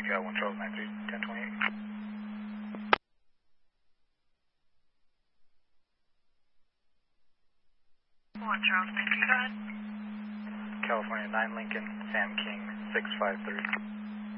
1 Charles 93, 1028. 1 Charles 93, go ahead. California 9 Lincoln, Sam King, 653.